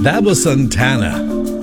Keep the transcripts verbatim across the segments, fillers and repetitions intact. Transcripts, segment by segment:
That was Santana.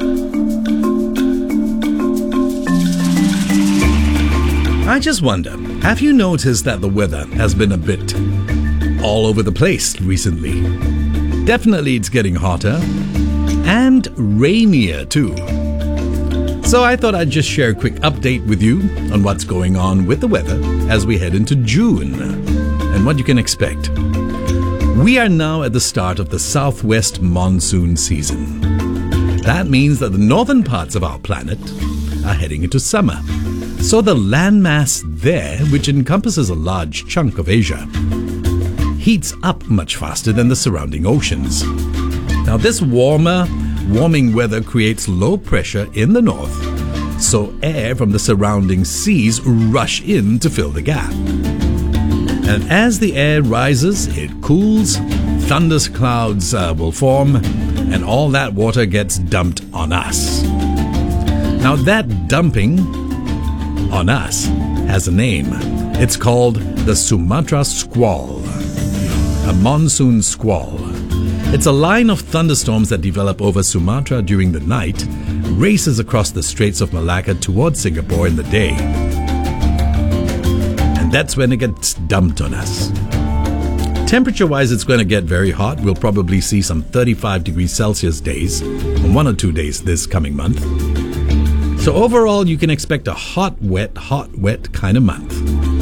I just wonder, have you noticed that the weather has been a bit all over the place recently? Definitely it's getting hotter and rainier too. So I thought I'd just share a quick update with you on what's going on with the weather as we head into June and what you can expect. We are now at the start of the southwest monsoon season. That means that the northern parts of our planet are heading into summer. So the landmass there, which encompasses a large chunk of Asia, heats up much faster than the surrounding oceans. Now this warmer, warming weather creates low pressure in the north, so air from the surrounding seas rush in to fill the gap. And as the air rises, it cools, thunder clouds uh, will form, and all that water gets dumped on us. Now that dumping on us has a name. It's called the Sumatra Squall, a monsoon squall. It's a line of thunderstorms that develop over Sumatra during the night, races across the Straits of Malacca towards Singapore in the day. And that's when it gets dumped on us. Temperature-wise, it's going to get very hot. We'll probably see some thirty-five degrees Celsius days, on one or two days this coming month. So overall, you can expect a hot, wet, hot, wet kind of month.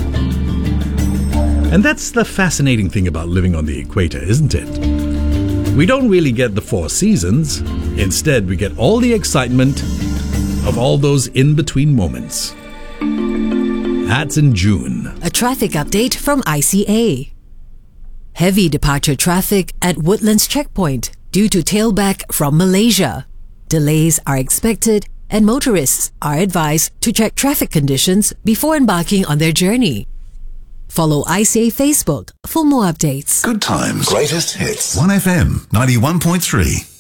And that's the fascinating thing about living on the equator, isn't it? We don't really get the four seasons. Instead, we get all the excitement of all those in-between moments. That's in June. A traffic update from I C A. Heavy departure traffic at Woodlands Checkpoint due to tailback from Malaysia. Delays are expected and motorists are advised to check traffic conditions before embarking on their journey. Follow I C A Facebook for more updates. Good times. Greatest hits. one F M ninety-one point three.